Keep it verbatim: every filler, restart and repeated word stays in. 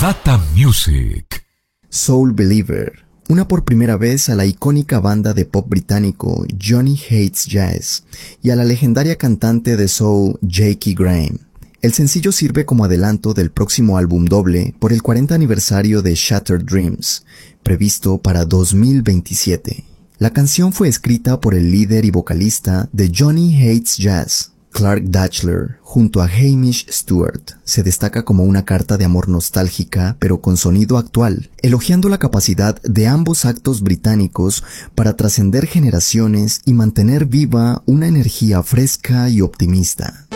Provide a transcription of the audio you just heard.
Posata Music. Soul Believer, una por primera vez a la icónica banda de pop británico Johnny Hates Jazz y a la legendaria cantante de soul Jackie Graham. El sencillo sirve como adelanto del próximo álbum doble por el cuarenta aniversario de Shattered Dreams, previsto para dos mil veintisiete. La canción fue escrita por el líder y vocalista de Johnny Hates Jazz, Clark Dachler, junto a Hamish Stewart. Se destaca como una carta de amor nostálgica, pero con sonido actual, elogiando la capacidad de ambos actos británicos para trascender generaciones y mantener viva una energía fresca y optimista.